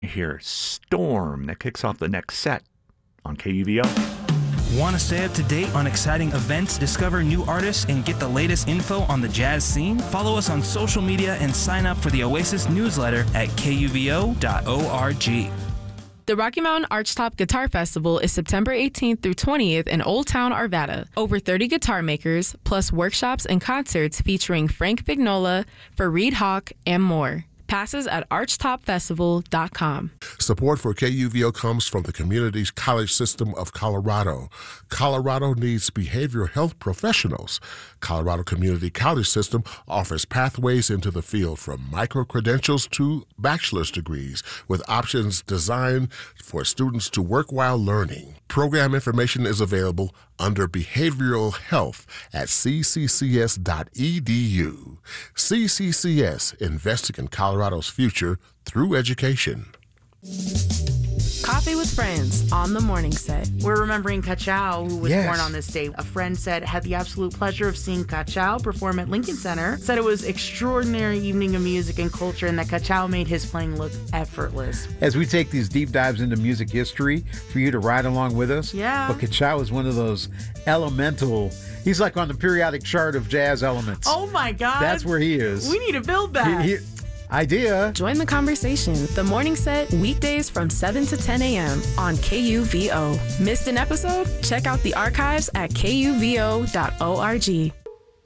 Here, Storm, that kicks off the next set on KUVO. Want to stay up to date on exciting events, discover new artists, and get the latest info on the jazz scene? Follow us on social media and sign up for the Oasis newsletter at kuvo.org. The Rocky Mountain Archtop Guitar Festival is September 18th through 20th in Old Town, Arvada. Over 30 guitar makers, plus workshops and concerts featuring Frank Vignola, Fareed Hawk, and more. Passes at archtopfestival.com. Support for KUVO comes from the Community College System of Colorado. Colorado needs behavioral health professionals. Colorado Community College System offers pathways into the field from micro-credentials to bachelor's degrees with options designed for students to work while learning. Program information is available under Behavioral Health at cccs.edu. CCCS, investing in Colorado's future through education. Coffee with Friends on the morning set. We're remembering Ka-Chow, who was born on this day. A friend said, had the absolute pleasure of seeing Ka-Chow perform at Lincoln Center. Said it was extraordinary evening of music and culture, and that Ka-Chow made his playing look effortless. As we take these deep dives into music history for you to ride along with us, but Ka-Chow is one of those elemental. He's like on the periodic chart of jazz elements. Oh my God. That's where he is. We need to build that. Idea. Join the conversation. The Morning Set, weekdays from 7 to 10 a.m. on KUVO. Missed an episode? Check out the archives at kuvo.org.